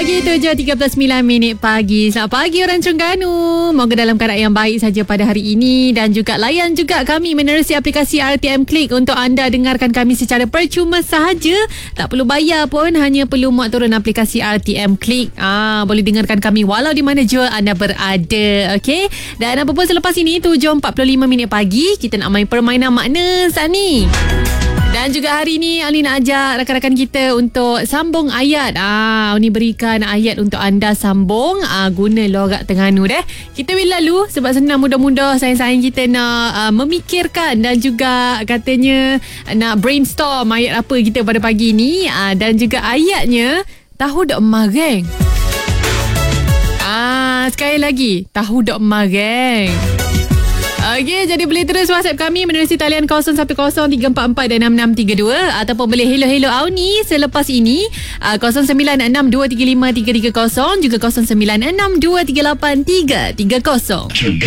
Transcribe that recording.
pagi, 7.39 pagi. Selamat pagi orang Terengganu. Moga dalam keadaan yang baik saja pada hari ini. Dan juga layan juga kami menerusi aplikasi RTM Click untuk anda dengarkan kami secara percuma sahaja. Tak perlu bayar pun, hanya perlu muat turun aplikasi RTM Click. Boleh dengarkan kami walau di mana jua anda berada. Okey. Dan apa pun selepas ini 7.45 pagi, kita nak main permainan makna saat ni. Dan juga hari ni Ali nak ajak rakan-rakan kita untuk sambung ayat. Ni berikan ayat untuk anda sambung guna logat Terengganu deh. Kita bila lalu sebab senang, mudah-mudah sayang-sayang kita nak memikirkan dan juga katanya nak brainstorm ayat apa kita pada pagi ni. Dan juga ayatnya tahu dok mareng. Sekali lagi, tahu dok mareng. Okey, jadi boleh terus WhatsApp kami menerusi talian 011344 dan 6632 ataupun boleh hello Auni selepas ini 0962353330 juga 0962383330.